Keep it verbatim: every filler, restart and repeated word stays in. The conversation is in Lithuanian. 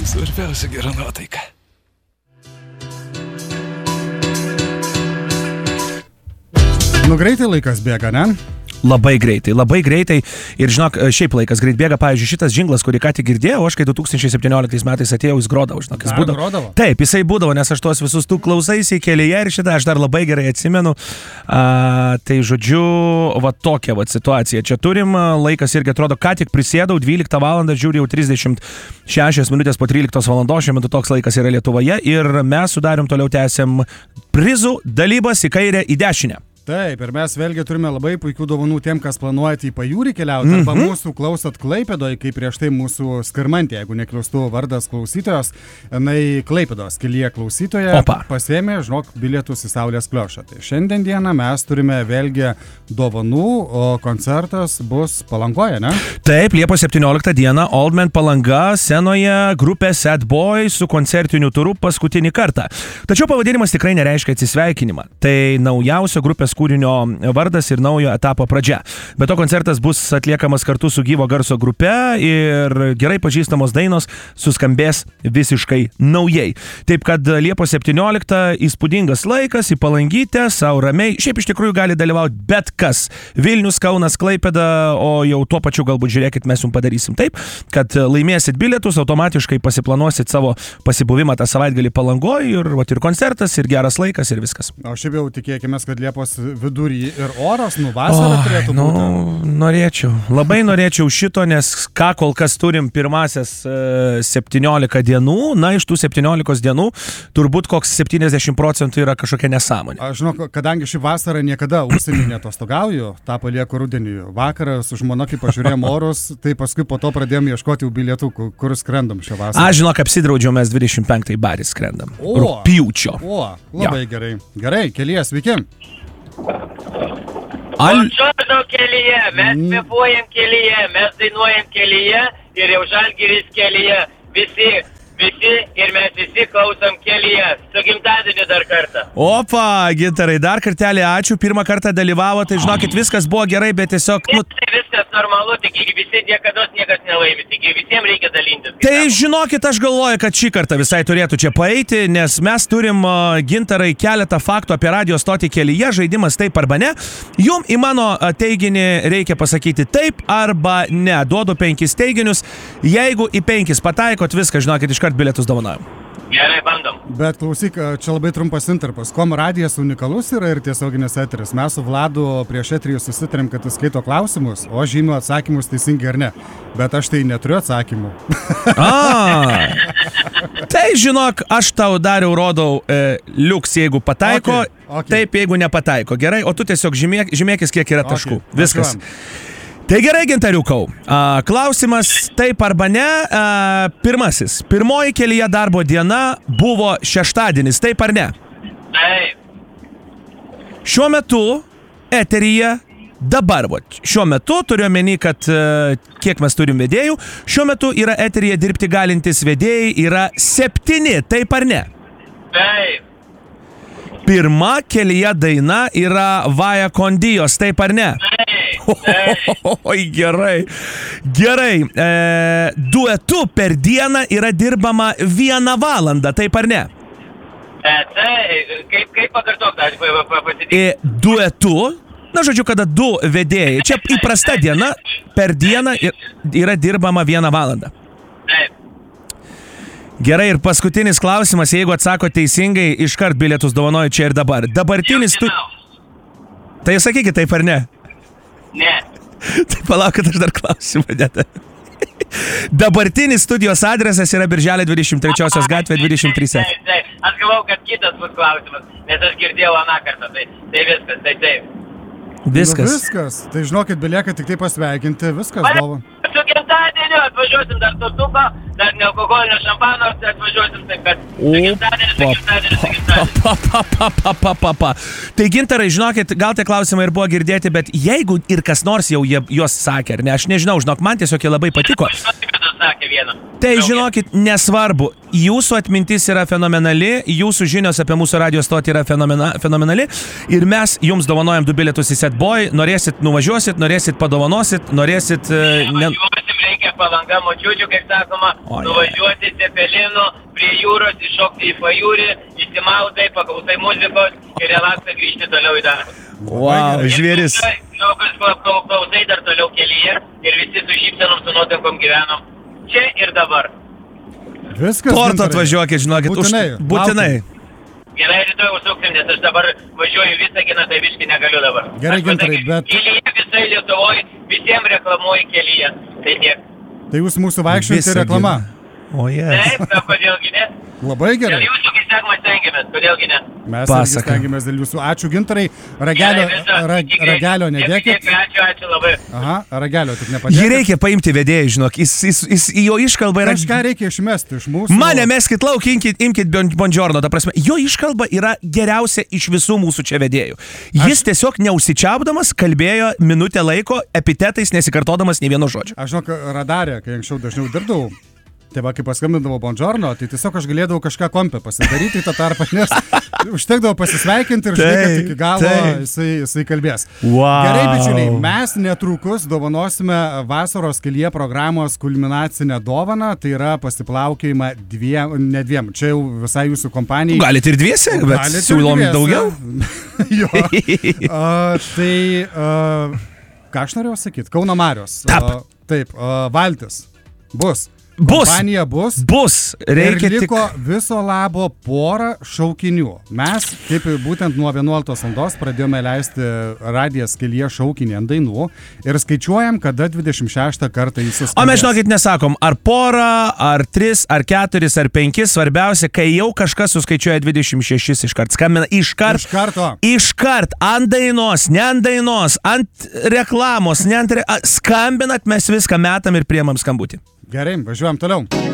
Svarbiausia gera nuotaika. Nu greitai laikas bėga, ne? Labai greitai, labai greitai. Ir žinok, šiaip laikas greit bėga. Pavyzdžiui, šitas džinglas, kurį ką tik girdėjau, aš kai du tūkstančiai septynioliktais metais atėjau, jis grodavo, žinok, jis būdavo. Grodavo? Taip, jisai būdavo, nes aš tuos visus tų klausaisi kelyje ir šitą aš dar labai gerai atsimenu. A, tai žodžiu, va tokia va situacija. Čia turim, laikas irgi atrodo, ką tik prisėdau, dvyliktą valandą, žiūri jau trisdešimt šešios minutės po tryliktos valandos, šiuo metu toks laikas yra Lietuvoje ir mes su Darium toliau tęsiam prizų dalybas į kairę, į dešinę. Taip, ir mes vėlgi turime labai puikių dovanų tiem, kas planuojate į pajūrį keliauti, mm-hmm. arba mūsų klausot Klaipėdoje, kaip prieš tai mūsų Skirmantė, jeigu nekliaustu vardas klausytojos, jinai Klaipėdos kelyje klausytoje Opa. Pasėmė, žinok, bilietus į Saulės kliošą. Tai šiandien dieną mes turime vėlgi dovanų, o koncertas bus Palangoje, ne? Taip, Liepos septynioliktą dieną Old Man Palanga scenoje grupė Sad Boy su koncertiniu turu paskutinį kartą. Tačiau pavadinimas tikrai nereiškia atsisveikinimą. Tai naujausio grupės kūrinio vardas ir naujo etapo pradžia. Be to koncertas bus atliekamas kartu su gyvo garso grupe ir gerai pažįstamos dainos suskambės visiškai naujai. Taip kad Liepos septynioliktą įspūdingas laikas į Palangytę, sau ramiai. Šiaip iš tikrųjų gali dalyvauti bet kas. Vilnius, Kaunas, Klaipėda, o jau tuo pačiu galbūt žiūrėkit, mes jums padarysim taip, kad laimėsit bilietus, automatiškai pasiplanuosit savo pasibuvimą tą savaitgalį Palangoje ir, vat, ir koncertas, ir geras laikas, ir viskas. O šiaip jau tikėkime, kad Liepos vidury ir oras, nu vasarą turėtų nu, būti. Norėčiau, labai norėčiau šito, nes ką kol kas turim pirmasias e, septyniolika dienų, na iš tų septyniolikos dienų turbūt koks septyniasdešimt procentų yra kažkokia nesąmonė. Aš žinau, kadangi šį vasarą niekada užsienį netostogauju, tą palieku rudenį. Vakarą su žmona, kai pažiūrėjom orus, tai paskui po to pradėjom ieškoti bilietų, kur skrendam šią vasarą. Aš žinok, apsidraudžiau, mes dvidešimt penktą į barį skrendam. O, rugpjūčio. O, labai ja. gerai. Gerai, kelyje, sveiki. Al... Koncerto kelyje, mes kvepuojam kelyje, mes dainuojam kelyje ir jau Žalgiris kelyje. Visi, visi ir mes visi klausom kelyje. Su gimtadieniu dar kartą. Opa, gintarai, dar kartelį ačiū. Pirmą kartą dalyvavo, tai žinokit, viskas buvo gerai, bet tiesiog... Nu... Viskas normalu, tik visi niekados niekas nelaimi, tik visiems reikia dalintis. Tai žinokit, aš galvoju, kad šį kartą visai turėtų čia paeiti, nes mes turim uh, gintarai keletą faktų apie radio stotį kelyje, žaidimas taip arba ne. Jum į mano teiginį reikia pasakyti taip arba ne. Duodu penkis teiginius. Jeigu į penkis pataikot, viską, žinokit, iškart bilietus dovanojam. Gerai, bandom. Bet klausyk, čia labai trumpas interpas. Kom radijas unikalus yra ir tiesioginis eteris. Mes su Vladu prieš eterį susitarėm, kad jis skaito klausimus, o aš žymiu atsakymus teisingai ar ne. Bet aš tai neturiu atsakymų. A, tai žinok, aš tau dariau rodau e, liuks, jeigu pataiko, okay, okay. Taip, jeigu nepataiko. Gerai, o tu tiesiog žymėk, žymėkis, kiek yra taškų. Okay, viskas. Tai gerai, gintariukau. Klausimas taip arba ne. A, pirmasis. Pirmoji kelyje darbo diena buvo šeštadienis, taip ar ne? Taip. Šiuo metu eteryje dabar, va, šiuo metu turiu omeny, kad kiek mes turim vedėjų, šiuo metu yra eteryje dirbti galintys vedėjai, yra septyni, taip ar ne? Taip. Pirma kelyje daina yra Vaja Kondijos, taip ar ne? Taip. Oi, gerai. Gerai. E, duetu per dieną yra dirbama vieną valandą, taip ar ne? Taip. Kaip, kaip pakartok, aš pasidėjau. E, duetu, na žodžiu, kada du vedėjai, čia įprasta diena, per dieną yra dirbama vieną valandą. Taip. Gerai, ir paskutinis klausimas, jeigu atsako teisingai, iškart bilietus dovanoju čia ir dabar. Dabartinis tu... Tai sakykit, taip ar ne? Ne. Tai palaukit, aš dar klausimą net. Dabartinis studijos adresas yra Birželio dvidešimt trečiosios gatvė dvidešimt trys. Taip, taip. Aš galvau, kad kitas bus klausimas, nes aš girdėjau aną kartą. Tai, tai viskas, tai taip. Viskas. Nu, viskas. Tai žinokit, belieka tik tai pasveikinti. Viskas, dova. Su gimtadieniu atvažiuosim dar tortuką, dar nealkoholinio šampano atvažiuosim, taip kad su gimtadieniu, su gimtadieniu, su gimtadieniu. Pa, pa, pa, pa, pa, pa, pa. Tai gintarai, žinokit, gal tie klausimai ir buvo girdėti, bet jeigu ir kas nors jau jie, juos sakė, ar ne, aš nežinau, žinok, man tiesiog jie labai patiko. Tai žinokit, nesvarbu, jūsų atmintis yra fenomenali, jūsų žinios apie mūsų radio stotį yra fenomena, fenomenali ir mes jums dovanojam du bilietus į Sad Boy, norėsit nuvažiuosit, norėsit padovanosit, norėsit... Uh, ne... jums reikia Palanga močiučių, kaip sakoma, O, je. nuvažiuoti Cepelinu prie jūros, iššokti į pajūrį, įsimaudai, paklausai muzikos ir relaksą grįžti toliau į darbą. Wow, žvėris. Žmogus klausai dar toliau kelyje ir visi su šypsenom, su nuotaikom gyvenom čia ir dabar. Viskas. Torto gintarai. atvažiuokit, žinokit. už- Būtinai, Būtinai. Gerai, rytoj užsuksim, nes aš dabar važiuoju visą giną, tai viškai negaliu dabar. Gerai, Aš gintarai, pasakysiu, bet- Kelyje visai Lietuvoje, visiems reklamuoju kelyje. Tai tiek. Tai jūs mūsų vaikščiojantį Visą reklama. dieną. O jie. Taip, na, kodėlgi ne? Labai Dėl gerai. jūsų, kai sakoma, stengiamės, kodėlgi ne? Mes Pasaka. irgi stengiamės dėl jūsų. Ačiū, gintarai. Ragelio, Gerai, viso, ra, iki greito. ragelio nedėkit. Tiek, Ačiū, ačiū labai. Aha, ragelio tik Jį nepadėkit. reikia paimti vedėjai, žinok. Jis, jis, jis, jo iškalba yra... Kažką reikia išmesti iš mūsų. Mane meskit lauk, imkit, imkit Bongiorno, ta prasme. Jo iškalba yra geriausia iš visų mūsų čia vedėjų. Jis Aš... tiesiog neužsičiaupdamas kalbėjo minutę laiko epitetais, nesikartodamas nei vieno žodžio. Aš žinok, radarė, kai anksčiau dažniau dirbdavau. Tai va, kai paskambindavo Bongiorno, tai tiesiog aš galėdavau kažką kompę pasidaryti į tą tarpą, nes užtekdavo pasisveikinti ir žinai, kad iki galo taip. jisai, jisai kalbės. Wow. Gerai, bičiuliai, mes netrukus dovanosime vasaros kelyje programos kulminacinę dovaną, tai yra pasiplaukėjimą dviem, ne dviem, čia jau visai jūsų kompanijai. Galite ir dviese, bet Galite ir siūlom dviese. daugiau. Jo. A, tai, a, ką aš norėjau sakyti? Kauno Marios. Tap. A, taip, a, valtis. Bus. Bus. Kompanija bus. Bus. Reikia Ir tik... liko viso labo porą šaukinių. Mes, kaip būtent nuo vienuoliktos valandos, pradėjome leisti radijas kelyje šaukinį ant dainų ir skaičiuojam, kada dvidešimt šeštą kartą jis suskambės. O mes žinokit nesakom, ar porą, ar tris, ar keturis, ar penkis. Svarbiausia, kai jau kažkas suskaičiuoja dvidešimt šešis iškart, skambina iškart. Iš karto. Iškart, ant dainos, ne ant dainos, ant reklamos, ne ant... Re... a, Skambinat, mes viską metam ir priemam skambutį. Gerai, važiuojam toliau.